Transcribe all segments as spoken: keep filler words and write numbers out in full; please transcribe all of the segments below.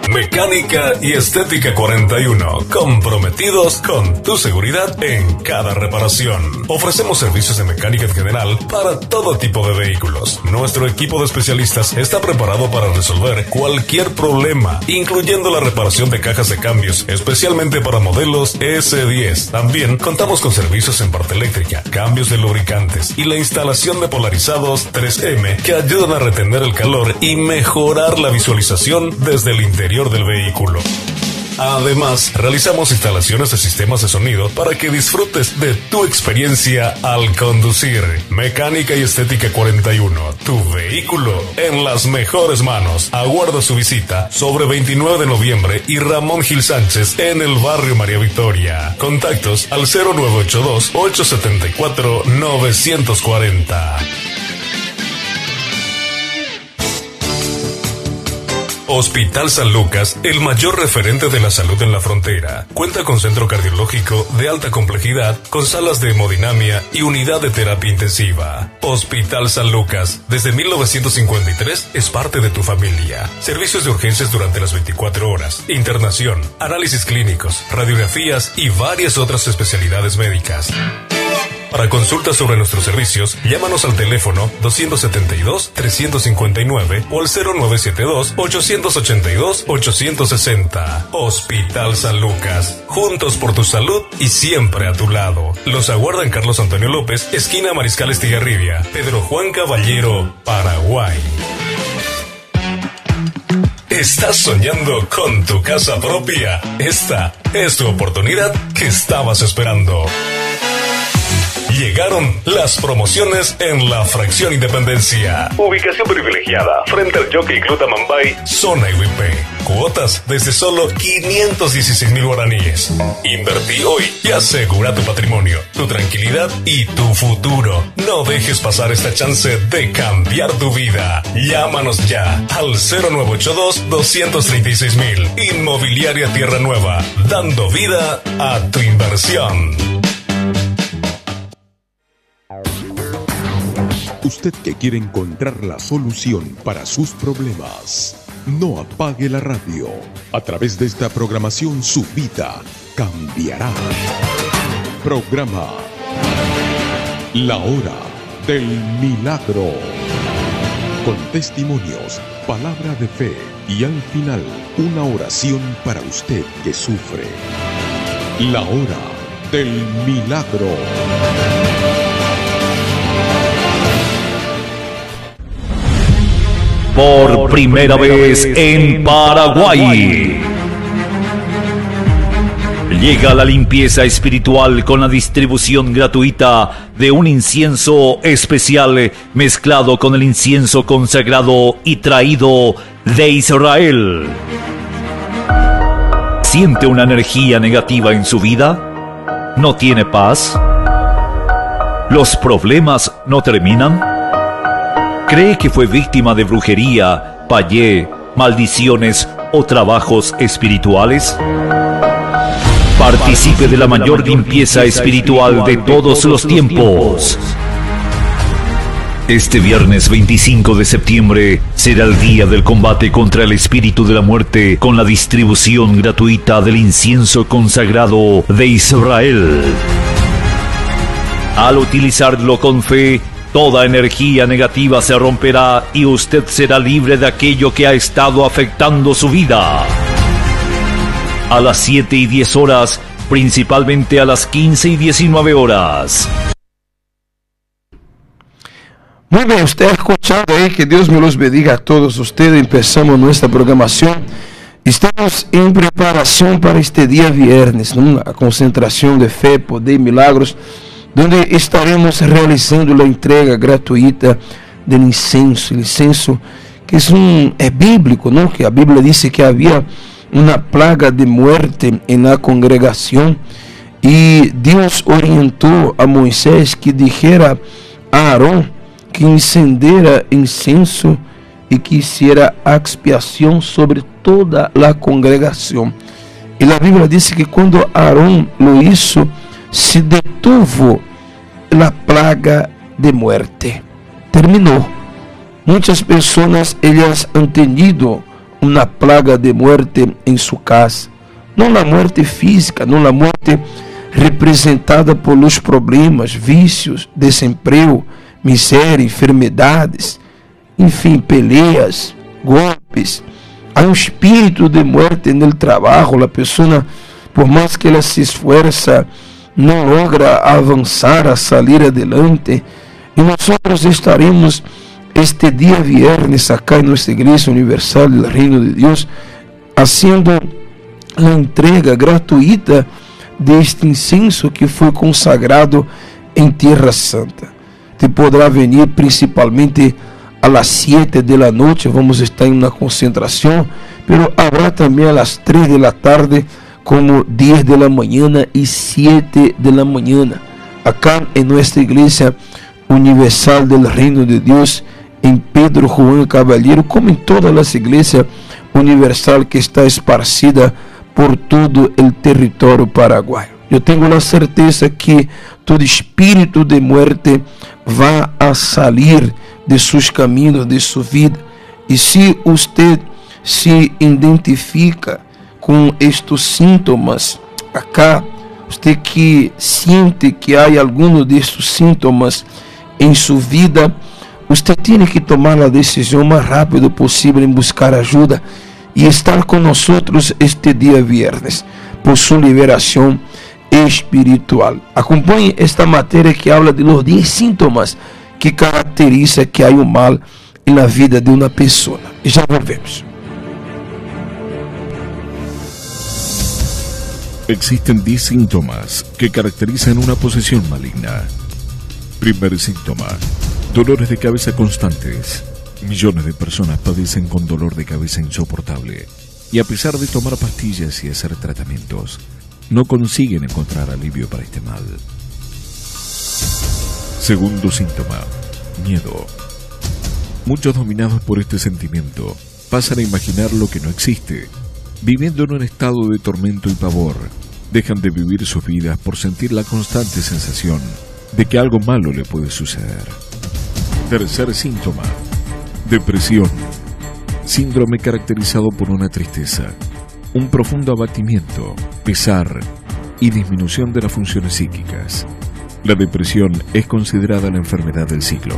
Mecánica y Estética cuarenta y uno, comprometidos con tu seguridad en cada reparación. Ofrecemos servicios de mecánica en general para todo tipo de vehículos. Nuestro equipo de especialistas está preparado para resolver cualquier problema, incluyendo la reparación de cajas de cambios, especialmente para modelos ese diez. También contamos con servicios en parte eléctrica, cambios de lubricantes y la instalación de polarizados tres eme que ayudan a retener el calor y mejorar la visualización desde el interior del vehículo. Además, realizamos instalaciones de sistemas de sonido para que disfrutes de tu experiencia al conducir. Mecánica y Estética cuarenta y uno, tu vehículo en las mejores manos. Aguarda su visita sobre veintinueve de noviembre y Ramón Gil Sánchez en el barrio María Victoria. Contactos al cero nueve ocho dos, ocho siete cuatro, nueve cuatro cero. Hospital San Lucas, el mayor referente de la salud en la frontera. Cuenta con centro cardiológico de alta complejidad, con salas de hemodinamia y unidad de terapia intensiva. Hospital San Lucas, desde mil novecientos cincuenta y tres, es parte de tu familia. Servicios de urgencias durante las veinticuatro horas, internación, análisis clínicos, radiografías y varias otras especialidades médicas. Para consultas sobre nuestros servicios, llámanos al teléfono doscientos setenta y dos, trescientos cincuenta y nueve o al cero nueve siete dos, ochocientos ochenta y dos, ochocientos sesenta. Hospital San Lucas. Juntos por tu salud y siempre a tu lado. Los aguardan Carlos Antonio López, esquina Mariscal Estigarribia, Pedro Juan Caballero, Paraguay. ¿Estás soñando con tu casa propia? Esta es tu oportunidad que estabas esperando. Llegaron las promociones en la Fracción Independencia. Ubicación privilegiada frente al Jockey Club Amambay, zona I W I P. Cuotas desde solo quinientos dieciséis mil guaraníes. Invertí hoy y asegura tu patrimonio, tu tranquilidad y tu futuro. No dejes pasar esta chance de cambiar tu vida. Llámanos ya al cero nueve ocho dos, dos tres seis mil. Inmobiliaria Tierra Nueva, dando vida a tu inversión. Usted que quiere encontrar la solución para sus problemas, no apague la radio. A través de esta programación su vida cambiará. Programa La Hora del Milagro. Con testimonios, palabra de fe y al final una oración para usted que sufre. La Hora del Milagro. Por primera vez en Paraguay, llega la limpieza espiritual con la distribución gratuita de un incienso especial mezclado con el incienso consagrado y traído de Israel. ¿Siente una energía negativa en su vida? ¿No tiene paz? ¿Los problemas no terminan? ¿Cree que fue víctima de brujería, payé, maldiciones o trabajos espirituales? Participe de la mayor limpieza espiritual de todos los tiempos. Este viernes veinticinco de septiembre será el día del combate contra el espíritu de la muerte con la distribución gratuita del incienso consagrado de Israel. Al utilizarlo con fe, toda energía negativa se romperá y usted será libre de aquello que ha estado afectando su vida. A las siete y diez horas, principalmente a las quince y diecinueve horas. Muy bien, usted ha escuchado ahí, que Dios me los bendiga a todos ustedes. Empezamos nuestra programación. Estamos en preparación para este día viernes, ¿no? Una concentración de fe, poder y milagros, donde estaremos realizando la entrega gratuita del incenso, el incenso que es, un, es bíblico, ¿no? Que la Biblia dice que había una plaga de muerte en la congregación y Dios orientó a Moisés que dijera a Aarón que encendiera incenso y que hiciera expiación sobre toda la congregación. Y la Biblia dice que cuando Aarón lo hizo, se detuvo la plaga de muerte. Terminó. Muchas personas, ellas han tenido una plaga de muerte en su casa. No la muerte física, no la muerte representada por los problemas, vícios, desemprego, miséria, enfermedades, enfim, peleas, golpes. Há um espírito de muerte no trabalho. A pessoa, por mais que ela se esforça, não logra avançar, a sair adelante. E nós estaremos este dia viernes acá em nossa Igreja Universal do Reino de Deus, fazendo a entrega gratuita deste incenso que foi consagrado em Terra Santa. Te poderá venir principalmente a las siete de la noite, vamos estar em uma concentração, pero habrá também a las três de la tarde, como diez de la mañana e siete de la mañana, acá em nossa Igreja Universal do Reino de Deus, em Pedro Juan Caballero, como em todas as igrejas universal que está esparcida por todo o território paraguaio. Eu tenho a certeza que todo espírito de muerte vai a sair de seus caminhos, de sua vida. E se você se identifica com estes sintomas, acá, você que sente que há algum destes sintomas em sua vida, você tem que tomar a decisão mais rápido possível em buscar ajuda e estar com nós este dia viernes, por sua liberação espiritual. Acompanhe esta matéria que habla de los dez síntomas que caracteriza que há um mal na vida de uma pessoa. E já volvemos. Existen diez síntomas que caracterizan una posesión maligna. Primer síntoma: dolores de cabeza constantes. Millones de personas padecen con dolor de cabeza insoportable y a pesar de tomar pastillas y hacer tratamientos, no consiguen encontrar alivio para este mal. Segundo síntoma: miedo. Muchos, dominados por este sentimiento, pasan a imaginar lo que no existe. Viviendo en un estado de tormento y pavor, dejan de vivir sus vidas por sentir la constante sensación de que algo malo le puede suceder. Tercer síntoma: depresión. Síndrome caracterizado por una tristeza, un profundo abatimiento, pesar y disminución de las funciones psíquicas. La depresión es considerada la enfermedad del siglo.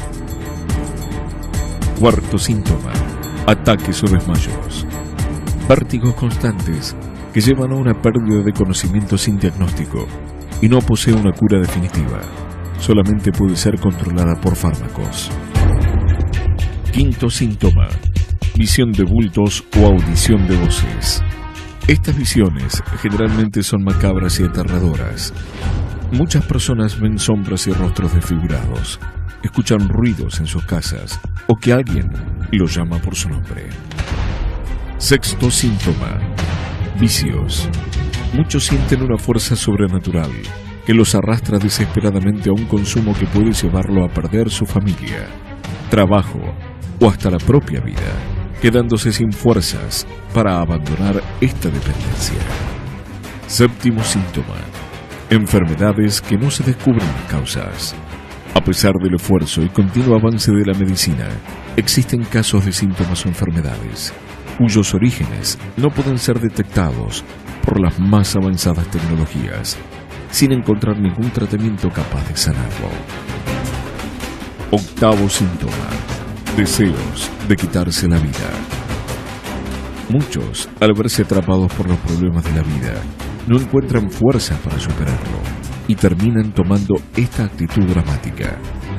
Cuarto síntoma: ataques o desmayos. Vértigos constantes que llevan a una pérdida de conocimiento sin diagnóstico y no posee una cura definitiva. Solamente puede ser controlada por fármacos. Quinto síntoma: visión de bultos o audición de voces. Estas visiones generalmente son macabras y aterradoras. Muchas personas ven sombras y rostros desfigurados, escuchan ruidos en sus casas o que alguien los llama por su nombre. Sexto síntoma: vicios. Muchos sienten una fuerza sobrenatural que los arrastra desesperadamente a un consumo que puede llevarlo a perder su familia, trabajo o hasta la propia vida, quedándose sin fuerzas para abandonar esta dependencia. Séptimo síntoma: enfermedades que no se descubren las causas. A pesar del esfuerzo y continuo avance de la medicina, existen casos de síntomas o enfermedades cuyos orígenes no pueden ser detectados por las más avanzadas tecnologías, sin encontrar ningún tratamiento capaz de sanarlo. Octavo síntoma: deseos de quitarse la vida. Muchos, al verse atrapados por los problemas de la vida, no encuentran fuerza para superarlo y terminan tomando esta actitud dramática.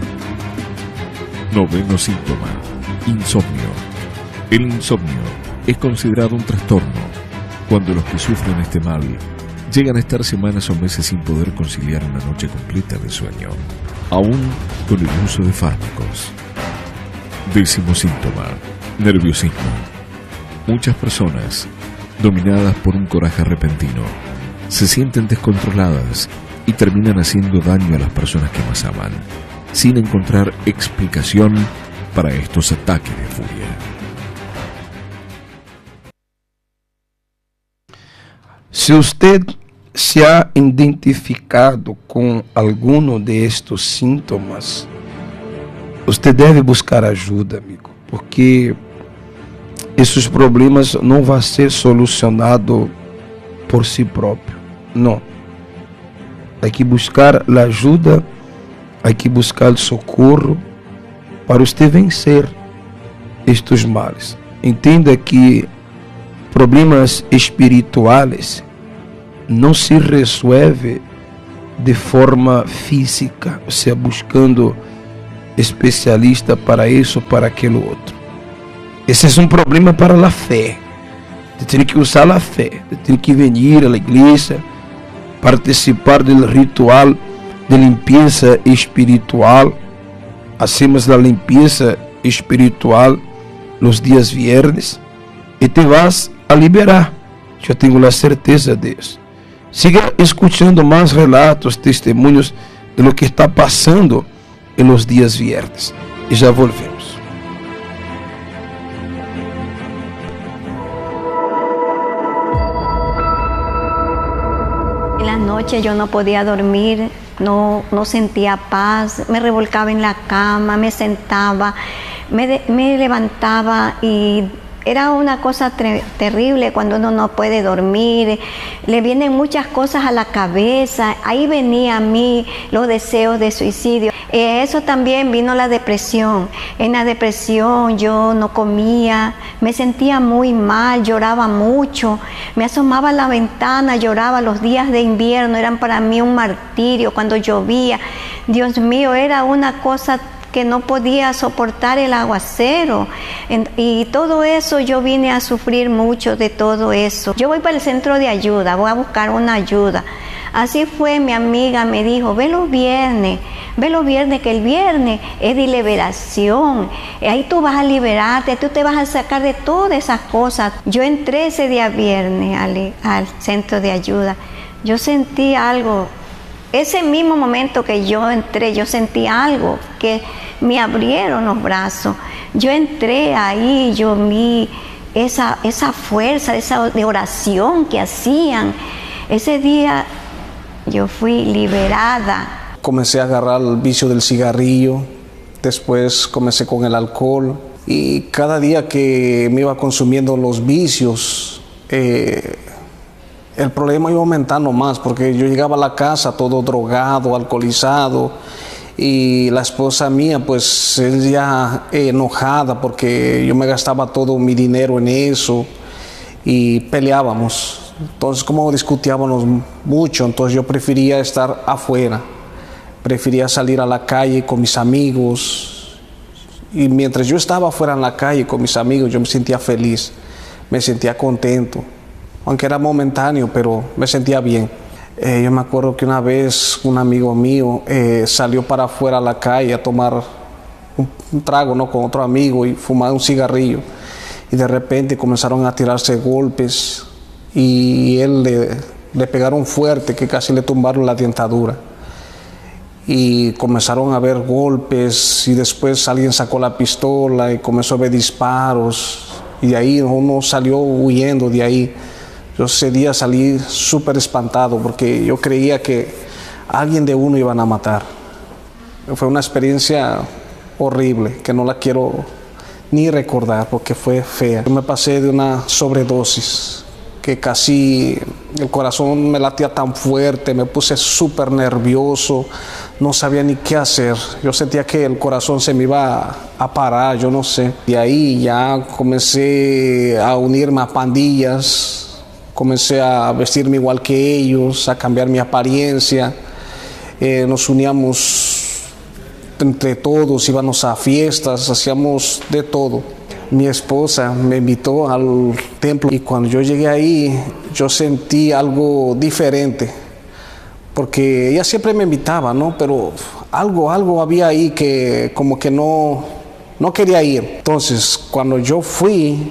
Noveno síntoma: insomnio. El insomnio es considerado un trastorno cuando los que sufren este mal llegan a estar semanas o meses sin poder conciliar una noche completa de sueño, aún con el uso de fármacos. Décimo síntoma: nerviosismo. Muchas personas, dominadas por un coraje repentino, se sienten descontroladas y terminan haciendo daño a las personas que más aman, sin encontrar explicación para estos ataques de furia. Se usted se ha identificado com alguno de estes sintomas, você deve buscar ajuda, amigo, porque esses problemas não vão ser solucionados por si próprio. Não. Há que buscar a ajuda, há que buscar o socorro para você vencer estes males. Entenda que problemas espirituais não se resolve de forma física, ou seja, buscando especialista para isso, para aquele outro. Esse é um problema para a fé. Você tem que usar a fé, você tem que vir à igreja, participar do ritual de limpeza espiritual. Hacemos a limpeza espiritual nos dias viernes e te vas a liberar. Eu tenho a certeza disso. Siga escutando mais relatos, testemunhos de lo que está passando em los dias viernes. E já volvemos. En las noches yo no podía dormir, no, no sentía paz, me revolcaba en la cama, me sentaba, me, de, me levantaba y era una cosa terrible cuando uno no puede dormir, le vienen muchas cosas a la cabeza, ahí venía a mí los deseos de suicidio. Eh, eso también vino la depresión. En la depresión yo no comía, me sentía muy mal, lloraba mucho, me asomaba a la ventana, lloraba. Los días de invierno eran para mí un martirio, cuando llovía, Dios mío, era una cosa que no podía soportar el aguacero, y todo eso yo vine a sufrir mucho de todo eso. Yo voy para el centro de ayuda, voy a buscar una ayuda. Así fue, mi amiga me dijo, ve los viernes, ve los viernes, que el viernes es de liberación, ahí tú vas a liberarte, tú te vas a sacar de todas esas cosas. Yo entré ese día viernes al, al centro de ayuda, yo sentí algo. Ese mismo momento que yo entré, yo sentí algo, que me abrieron los brazos. Yo entré ahí, yo vi esa, esa fuerza, esa de oración que hacían. Ese día yo fui liberada. Comencé a agarrar el vicio del cigarrillo, después comencé con el alcohol, y cada día que me iba consumiendo los vicios, eh, el problema iba aumentando más, porque yo llegaba a la casa todo drogado, alcoholizado, y la esposa mía pues ella eh, enojada porque yo me gastaba todo mi dinero en eso y peleábamos. Entonces, como discutíamos mucho, entonces yo prefería estar afuera, prefería salir a la calle con mis amigos, y mientras yo estaba afuera en la calle con mis amigos yo me sentía feliz, me sentía contento. Aunque era momentáneo, pero me sentía bien. Eh, yo me acuerdo que una vez un amigo mío eh, salió para afuera a la calle a tomar un, un trago, ¿no?, con otro amigo y fumar un cigarrillo. Y de repente comenzaron a tirarse golpes y él le, le pegaron fuerte, que casi le tumbaron la dentadura. Y comenzaron a haber golpes, y después alguien sacó la pistola y comenzó a ver disparos. Y de ahí uno salió huyendo de ahí. Yo ese día salí súper espantado porque yo creía que alguien de uno iban a matar. Fue una experiencia horrible que no la quiero ni recordar porque fue fea. Yo me pasé de una sobredosis que casi el corazón me latía tan fuerte, me puse súper nervioso, no sabía ni qué hacer. Yo sentía que el corazón se me iba a parar, yo no sé. De ahí ya comencé a unirme a pandillas. Comencé a vestirme igual que ellos, a cambiar mi apariencia. Eh, nos uníamos entre todos, íbamos a fiestas, hacíamos de todo. Mi esposa me invitó al templo y cuando yo llegué ahí, yo sentí algo diferente. Porque ella siempre me invitaba, ¿no? Pero algo, algo había ahí que como que no, no quería ir. Entonces, cuando yo fui,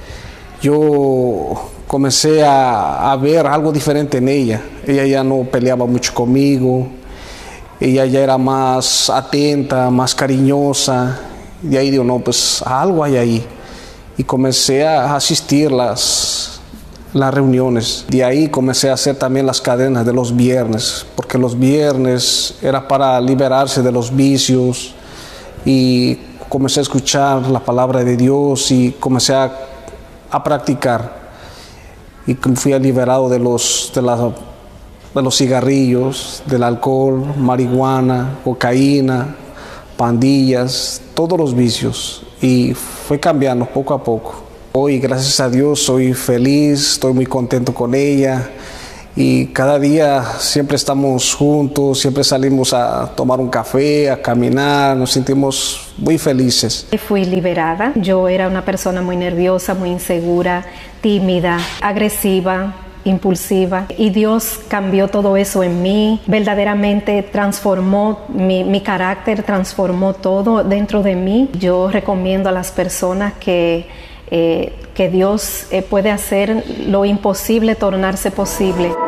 yo comencé a, a ver algo diferente en ella. Ella ya no peleaba mucho conmigo, ella ya era más atenta, más cariñosa. Y ahí digo, no, pues algo hay ahí. Y comencé a asistir las, las reuniones. De ahí comencé a hacer también las cadenas de los viernes, porque los viernes era para liberarse de los vicios. Y comencé a escuchar la palabra de Dios y comencé a a practicar. Y fui liberado de los, de, la, de los cigarrillos, del alcohol, marihuana, cocaína, pandillas, todos los vicios. Y fue cambiando poco a poco. Hoy, gracias a Dios, soy feliz, estoy muy contento con ella. Y cada día siempre estamos juntos, siempre salimos a tomar un café, a caminar, nos sentimos muy felices. Fui liberada. Yo era una persona muy nerviosa, muy insegura, tímida, agresiva, impulsiva, y Dios cambió todo eso en mí, verdaderamente transformó mi, mi carácter, transformó todo dentro de mí. Yo recomiendo a las personas que, eh, que Dios eh, puede hacer lo imposible tornarse posible.